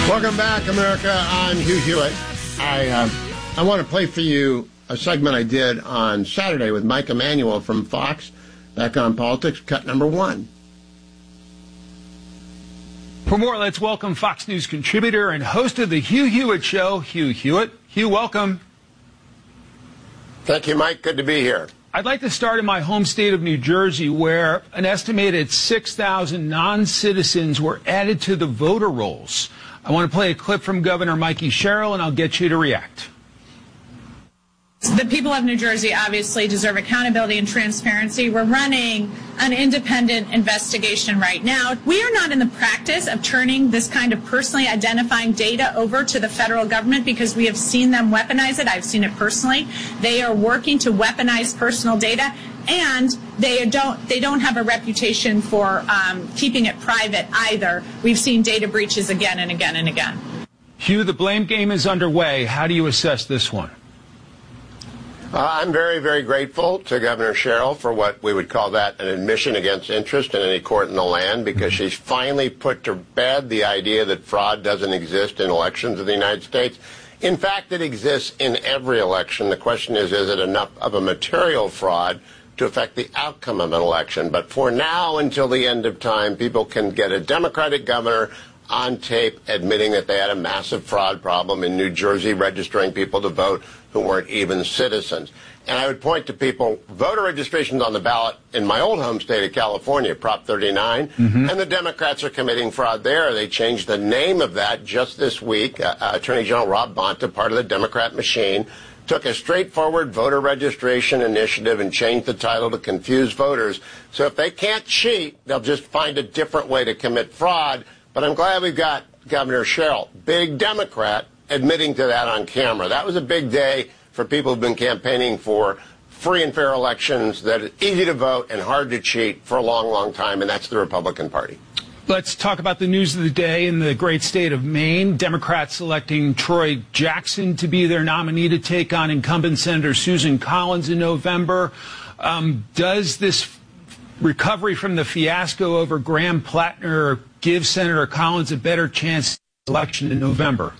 Welcome back, America. I'm Hugh Hewitt. I want to play for you a segment I did on Saturday with Mike Emanuel from Fox, Back on Politics, cut number 1. For more, let's welcome Fox News contributor and host of the Hugh Hewitt Show, Hugh Hewitt. Hugh, welcome. Thank you, Mike. Good to be here. I'd like to start in my home state of New Jersey, where an estimated 6,000 non-citizens were added to the voter rolls. I want to play a clip from Governor Mikey Sherrill, and I'll get you to react. The people of New Jersey obviously deserve accountability and transparency. We're running an independent investigation right now. We are not in the practice of turning this kind of personally identifying data over to the federal government because we have seen them weaponize it. I've seen it personally. They are working to weaponize personal data, and they don't have a reputation for keeping it private either. We've seen data breaches again and again and again. Hugh, the blame game is underway. How do you assess this one? I'm very, very grateful to Governor Sherrill for what we would call that an admission against interest in any court in the land, because she's finally put to bed the idea that fraud doesn't exist in elections of the United States. In fact, it exists in every election. The question is it enough of a material fraud to affect the outcome of an election? But for now, until the end of time, people can get a Democratic governor on tape admitting that they had a massive fraud problem in New Jersey, registering people to vote who weren't even citizens. And I would point to people, voter registrations on the ballot in my old home state of California, Prop 39, and the Democrats are committing fraud there. They changed the name of that just this week. Attorney General Rob Bonta, part of the Democrat machine, took a straightforward voter registration initiative and changed the title to confuse voters. So if they can't cheat, they'll just find a different way to commit fraud. But I'm glad we've got Governor Sherrill, big Democrat, admitting to that on camera. That was a big day for people who've been campaigning for free and fair elections that are easy to vote and hard to cheat for a long, long time, and that's the Republican Party. Let's talk about the news of the day in the great state of Maine. Democrats selecting Troy Jackson to be their nominee to take on incumbent Senator Susan Collins in November. Does this recovery from the fiasco over Graham Plattner give Senator Collins a better chance in the election in November?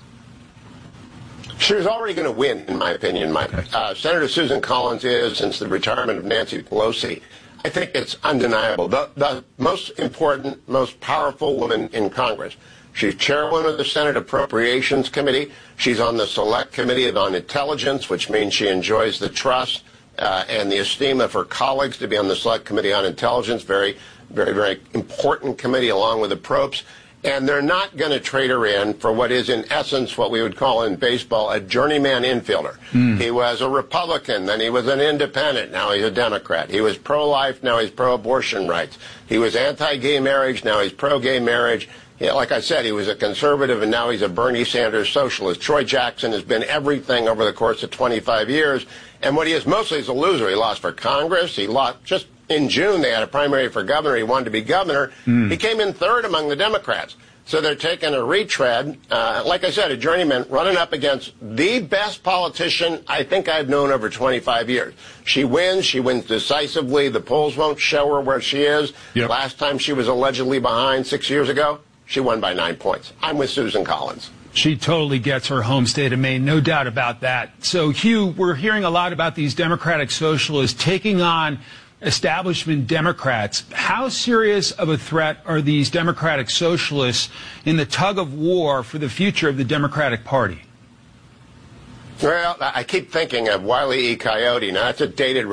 She was already going to win, in my opinion, Mike. Senator Susan Collins is, since the retirement of Nancy Pelosi, I think it's undeniable, the most important, most powerful woman in Congress. She's chairwoman of the Senate Appropriations Committee. She's on the Select Committee on Intelligence, which means she enjoys the trust and the esteem of her colleagues to be on the Select Committee on Intelligence. Very, very, very important committee, along with the Probes. And they're not going to trade her in for what is, in essence, what we would call in baseball a journeyman infielder. He was a Republican, then he was an independent, now he's a Democrat. He was pro-life, now he's pro-abortion rights. He was anti-gay marriage, now he's pro-gay marriage. Like I said, he was a conservative, and now he's a Bernie Sanders socialist. Troy Jackson has been everything over the course of 25 years. And what he is mostly is a loser. He lost for Congress. He lost just in June. They had a primary for governor. He wanted to be governor. He came in third among the Democrats. So they're taking a retread. Like I said, a journeyman running up against the best politician I think I've known over 25 years. She wins. She wins decisively. The polls won't show her where she is. Yep. Last time she was allegedly behind 6 years ago, she won by 9 points. I'm with Susan Collins. She totally gets her home state of Maine, no doubt about that. So, Hugh, we're hearing a lot about these Democratic socialists taking on establishment Democrats. How serious of a threat are these Democratic socialists in the tug of war for the future of the Democratic Party? Well, I keep thinking of Wile E. Coyote. Now, that's a dated